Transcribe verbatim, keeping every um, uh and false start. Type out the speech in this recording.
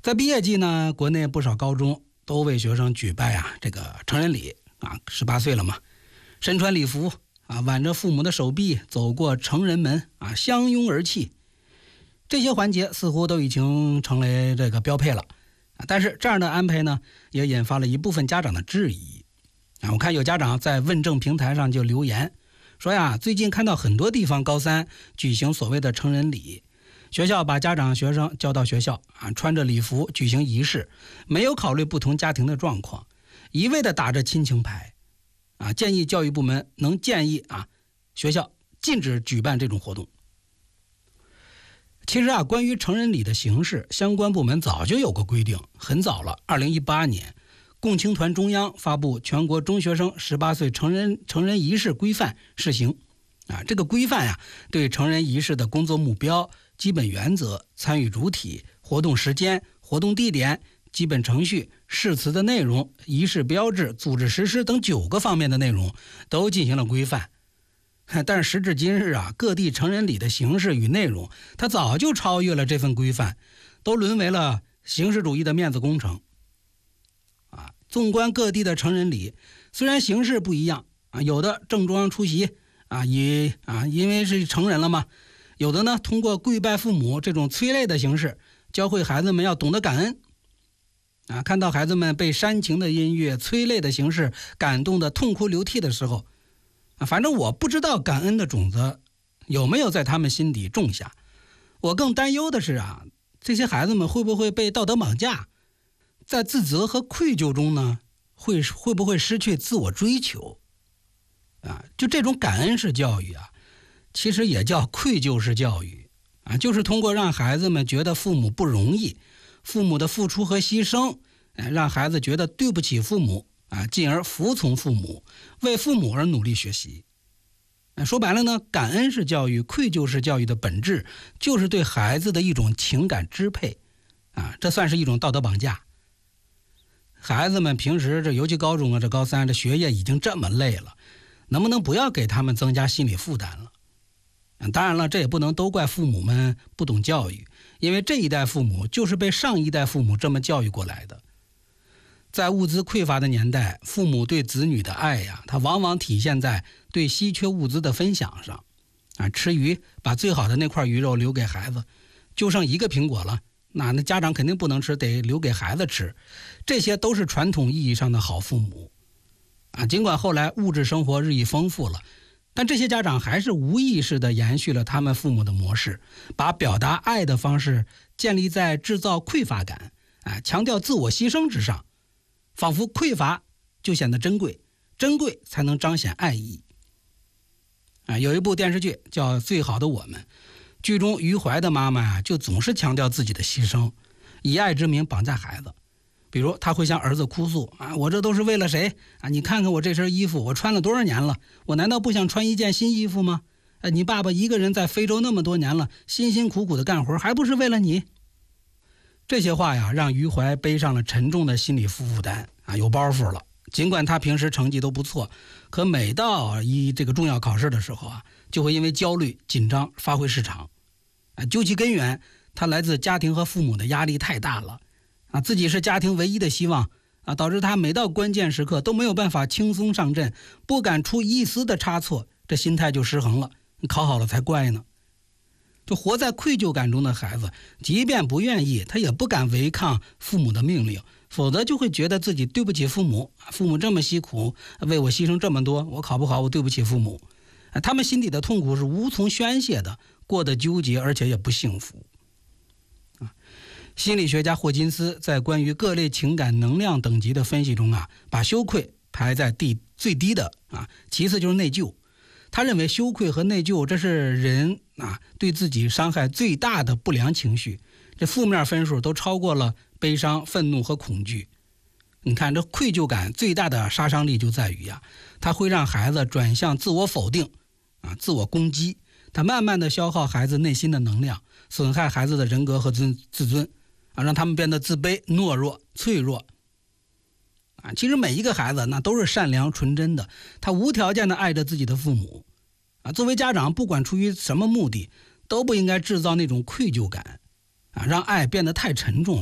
在毕业季呢，国内不少高中都为学生举办啊这个成人礼啊，十八岁了嘛，身穿礼服啊，挽着父母的手臂走过成人门啊，相拥而泣。这些环节似乎都已经成为这个标配了，但是这样的安排呢，也引发了一部分家长的质疑啊。我看有家长在问政平台上就留言说呀，最近看到很多地方高三举行所谓的成人礼，学校把家长学生叫到学校啊，穿着礼服举行仪式，没有考虑不同家庭的状况，一味的打着亲情牌啊，建议教育部门能建议啊学校禁止举办这种活动。其实啊，关于成人礼的形式，相关部门早就有过规定，很早了。二零一八年，共青团中央发布《全国中学生十八岁成人成人仪式规范》试行。啊，这个规范呀、啊，对成人仪式的工作目标、基本原则、参与主体、活动时间、活动地点、基本程序、誓词的内容、仪式标志、组织实施等九个方面的内容都进行了规范。但是时至今日啊，各地成人礼的形式与内容，它早就超越了这份规范，都沦为了形式主义的面子工程。啊，纵观各地的成人礼，虽然形式不一样啊，有的正中央出席啊，以啊因为是成人了嘛，有的呢通过跪拜父母这种催泪的形式，教会孩子们要懂得感恩。啊，看到孩子们被煽情的音乐、催泪的形式感动的痛哭流涕的时候，啊，反正我不知道感恩的种子有没有在他们心底种下。我更担忧的是啊，这些孩子们会不会被道德绑架，在自责和愧疚中呢，会会不会失去自我追求？啊，就这种感恩式教育啊，其实也叫愧疚式教育啊，就是通过让孩子们觉得父母不容易，父母的付出和牺牲，哎，让孩子觉得对不起父母啊，进而服从父母，为父母而努力学习。说白了呢，感恩式教育、愧疚式教育的本质就是对孩子的一种情感支配啊，这算是一种道德绑架。孩子们平时这尤其高中啊，这高三这学业已经这么累了，能不能不要给他们增加心理负担了？当然了，这也不能都怪父母们不懂教育，因为这一代父母就是被上一代父母这么教育过来的。在物资匮乏的年代，父母对子女的爱呀，它往往体现在对稀缺物资的分享上。啊，吃鱼把最好的那块鱼肉留给孩子，就剩一个苹果了，那那家长肯定不能吃，得留给孩子吃。这些都是传统意义上的好父母。啊，尽管后来物质生活日益丰富了，但这些家长还是无意识地延续了他们父母的模式，把表达爱的方式建立在制造匮乏感，啊，强调自我牺牲之上。仿佛匮乏就显得珍贵，珍贵才能彰显爱意。啊，有一部电视剧叫《最好的我们》，剧中于怀的妈妈啊，就总是强调自己的牺牲，以爱之名绑架孩子。比如她会向儿子哭诉啊，我这都是为了谁啊？你看看我这身衣服，我穿了多少年了，我难道不想穿一件新衣服吗？啊，你爸爸一个人在非洲那么多年了，辛辛苦苦的干活，还不是为了你？这些话呀，让于怀背上了沉重的心理负担啊，有包袱了。尽管他平时成绩都不错，可每到一这个重要考试的时候啊，就会因为焦虑紧张发挥失常。啊，究其根源，他来自家庭和父母的压力太大了啊，自己是家庭唯一的希望啊，导致他每到关键时刻都没有办法轻松上阵，不敢出一丝的差错，这心态就失衡了。考好了才怪呢。就活在愧疚感中的孩子，即便不愿意，他也不敢违抗父母的命令，否则就会觉得自己对不起父母，父母这么辛苦，为我牺牲这么多，我考不好我对不起父母。他们心底的痛苦是无从宣泄的，过得纠结，而且也不幸福。心理学家霍金斯在关于各类情感能量等级的分析中啊，把羞愧排在第最低的啊，其次就是内疚。他认为羞愧和内疚，这是人啊对自己伤害最大的不良情绪，这负面分数都超过了悲伤、愤怒和恐惧。你看，这愧疚感最大的杀伤力就在于呀、啊，它会让孩子转向自我否定啊、自我攻击，它慢慢的消耗孩子内心的能量，损害孩子的人格和自自尊啊，让他们变得自卑、懦弱、脆弱。啊，其实每一个孩子那都是善良纯真的，他无条件的爱着自己的父母啊。作为家长，不管出于什么目的，都不应该制造那种愧疚感啊，让爱变得太沉重。